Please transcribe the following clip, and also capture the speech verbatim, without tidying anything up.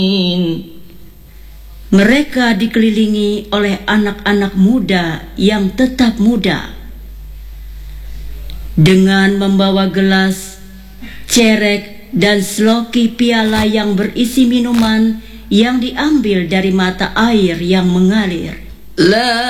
Mereka dikelilingi oleh anak-anak muda yang tetap muda, dengan membawa gelas, cerek, dan seloki piala yang berisi minuman yang diambil dari mata air yang mengalir. La